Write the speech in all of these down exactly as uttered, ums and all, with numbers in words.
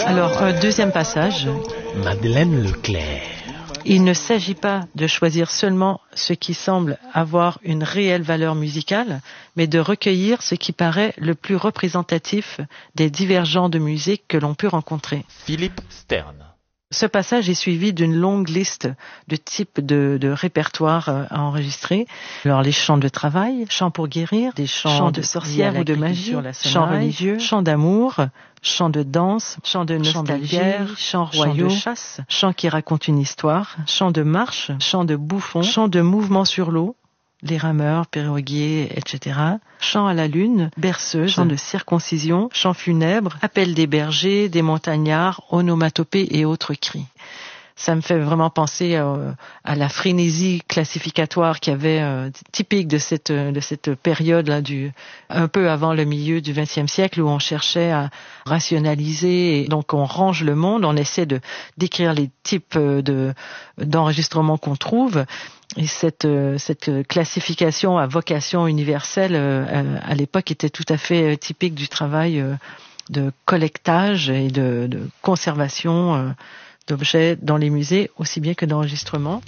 Alors, euh, deuxième passage. Madeleine Leclerc. Il ne s'agit pas de choisir seulement ce qui semble avoir une réelle valeur musicale, mais de recueillir ce qui paraît le plus représentatif des divers genres de musique que l'on peut rencontrer. Philippe Stern. Ce passage est suivi d'une longue liste de types de, de répertoires à enregistrer. Alors les chants de travail, chants pour guérir, des chants, chants de, de sorcières ou de magie, chants religieux, chants d'amour, chants de danse, chants de nostalgie, chants royaux, chants de chasse, chants qui racontent une histoire, chants de marche, chants de bouffons, chants de mouvement sur l'eau, les rameurs, perroguiers, et cetera. Chants à la lune, berceuses, chants de circoncision, chants funèbres, appels des bergers, des montagnards, onomatopées et autres cris. Ça me fait vraiment penser euh, à la frénésie classificatoire qui avait euh, typique de cette de cette période là du un peu avant le milieu du vingtième siècle où on cherchait à rationaliser et donc on range le monde, on essaie de décrire les types de d'enregistrements qu'on trouve. Et cette, cette classification à vocation universelle, euh, à l'époque, était tout à fait typique du travail euh, de collectage et de, de conservation euh, d'objets dans les musées, aussi bien que d'enregistrement.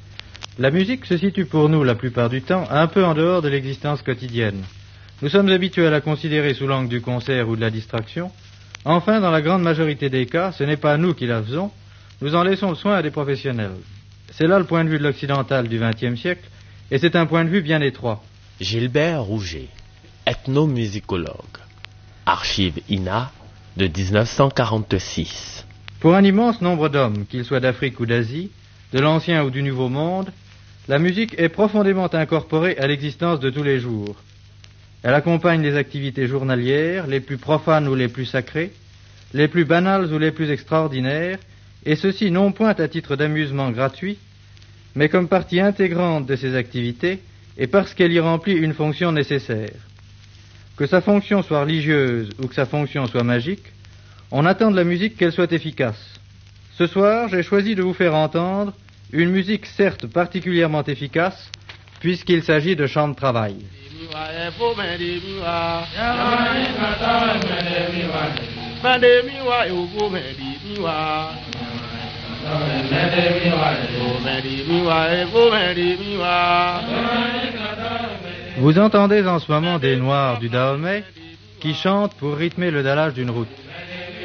La musique se situe pour nous, la plupart du temps, un peu en dehors de l'existence quotidienne. Nous sommes habitués à la considérer sous l'angle du concert ou de la distraction. Enfin, dans la grande majorité des cas, ce n'est pas nous qui la faisons, nous en laissons le soin à des professionnels. C'est là le point de vue de l'occidental du vingtième siècle, et c'est un point de vue bien étroit. Gilbert Rouget, ethnomusicologue. Archive I N A de dix-neuf cent quarante-six. Pour un immense nombre d'hommes, qu'ils soient d'Afrique ou d'Asie, de l'Ancien ou du Nouveau Monde, la musique est profondément incorporée à l'existence de tous les jours. Elle accompagne les activités journalières, les plus profanes ou les plus sacrées, les plus banales ou les plus extraordinaires, et ceci non point à titre d'amusement gratuit, mais comme partie intégrante de ces activités et parce qu'elle y remplit une fonction nécessaire. Que sa fonction soit religieuse ou que sa fonction soit magique, on attend de la musique qu'elle soit efficace. Ce soir, j'ai choisi de vous faire entendre une musique certes particulièrement efficace, puisqu'il s'agit de chants de travail. Vous entendez en ce moment des Noirs du Dahomey qui chantent pour rythmer le dallage d'une route.